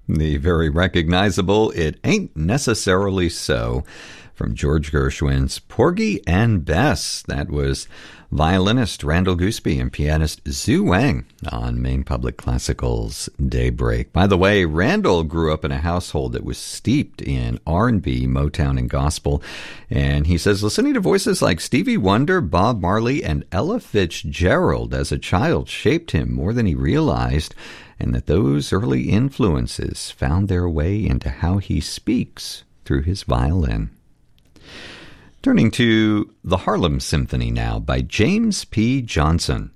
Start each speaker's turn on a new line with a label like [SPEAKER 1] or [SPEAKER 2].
[SPEAKER 1] The very recognizable It Ain't Necessarily So from George Gershwin's Porgy and Bess. That was violinist Randall Gooseby and pianist Zhu Wang on Maine Public Classical's Daybreak. By the way, Randall grew up in a household that was steeped in R&B, Motown, and gospel. And he says listening to voices like Stevie Wonder, Bob Marley, and Ella Fitzgerald as a child shaped him more than he realized, and that those early influences found their way into how he speaks through his violin. Turning to the Harlem Symphony now by James P. Johnson.